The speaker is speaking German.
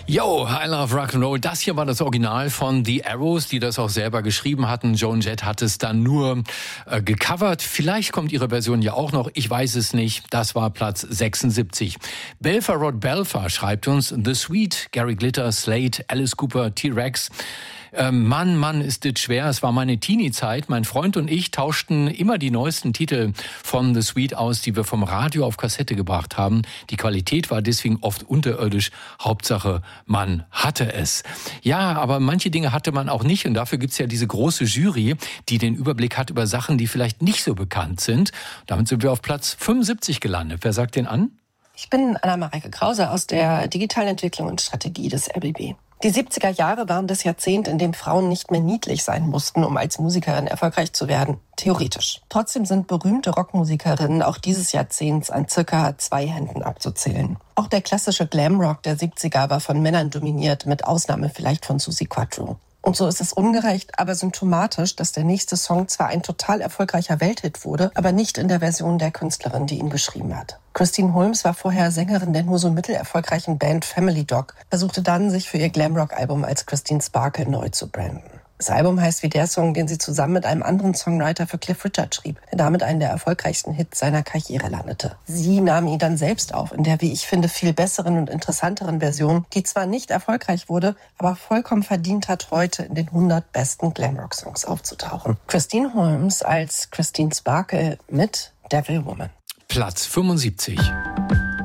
Yo, I love Rock'n'Roll. Das hier war das Original von The Arrows, die das auch selber geschrieben hatten. Joan Jett hat es dann nur gecovert. Vielleicht kommt ihre Version ja auch noch. Ich weiß es nicht. Das war Platz 76. Belfarod Belfar schreibt uns: The Sweet, Gary Glitter, Slade, Alice Cooper, T-Rex. Mann, ist das schwer. Es war meine Teenie-Zeit. Mein Freund und ich tauschten immer die neuesten Titel von The Sweet aus, die wir vom Radio auf Kassette gebracht haben. Die Qualität war deswegen oft unterirdisch. Hauptsache, man hatte es. Ja, aber manche Dinge hatte man auch nicht. Und dafür gibt's ja diese große Jury, die den Überblick hat über Sachen, die vielleicht nicht so bekannt sind. Damit sind wir auf Platz 75 gelandet. Wer sagt den an? Ich bin Anna-Mareike Krause aus der digitalen Entwicklung und Strategie des RBB. Die 70er Jahre waren das Jahrzehnt, in dem Frauen nicht mehr niedlich sein mussten, um als Musikerin erfolgreich zu werden. Theoretisch. Trotzdem sind berühmte Rockmusikerinnen auch dieses Jahrzehnts an circa 2 Händen abzuzählen. Auch der klassische Glamrock der 70er war von Männern dominiert, mit Ausnahme vielleicht von Suzi Quatro. Und so ist es ungerecht, aber symptomatisch, dass der nächste Song zwar ein total erfolgreicher Welthit wurde, aber nicht in der Version der Künstlerin, die ihn geschrieben hat. Christine Holmes war vorher Sängerin der nur so mittelerfolgreichen Band Family Dog, versuchte dann, sich für ihr Glamrock-Album als Christine Sparkle neu zu branden. Das Album heißt wie der Song, den sie zusammen mit einem anderen Songwriter für Cliff Richard schrieb, der damit einen der erfolgreichsten Hits seiner Karriere landete. Sie nahm ihn dann selbst auf, in der, wie ich finde, viel besseren und interessanteren Version, die zwar nicht erfolgreich wurde, aber vollkommen verdient hat, heute in den 100 besten Glamrock-Songs aufzutauchen. Christine Holmes als Christine Sparkle mit Devil Woman. Platz 75.